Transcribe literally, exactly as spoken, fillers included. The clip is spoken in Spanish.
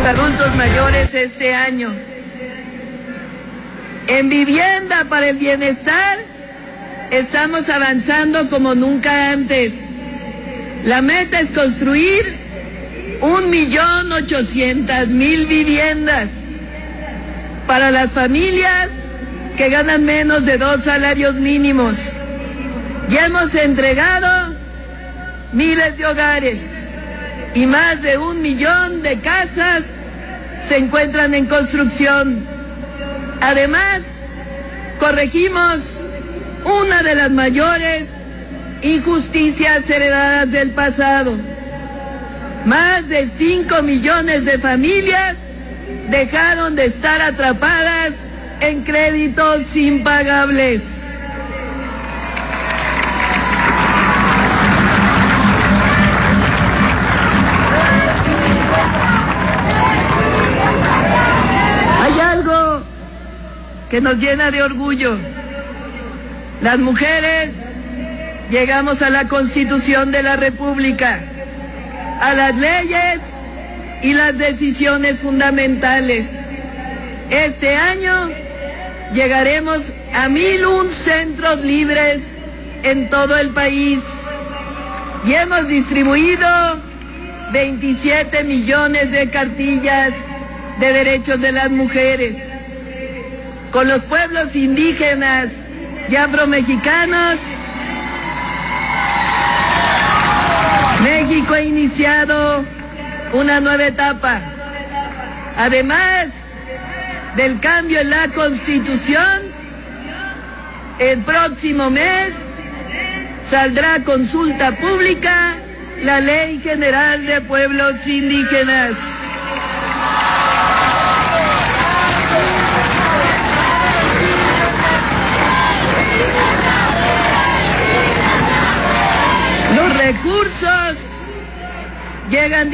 adultos mayores este año. En vivienda para el bienestar estamos avanzando como nunca antes. La meta es construir un millón ochocientas mil viviendas para las familias que ganan menos de dos salarios mínimos. Ya hemos entregado miles de hogares y más de un millón de casas se encuentran en construcción. Además, corregimos una de las mayores injusticias heredadas del pasado. Más de cinco millones de familias dejaron de estar atrapadas en créditos impagables. Hay algo que nos llena de orgullo. Las mujeres llegamos a la Constitución de la República, a las leyes y las decisiones fundamentales. Este año llegaremos a mil un centros libres en todo el país y hemos distribuido veintisiete millones de cartillas de derechos de las mujeres. Con los pueblos indígenas y afromexicanos, México ha iniciado una nueva etapa. Además del cambio en la Constitución, el próximo mes saldrá a consulta pública la Ley General de Pueblos Indígenas. Los recursos llegan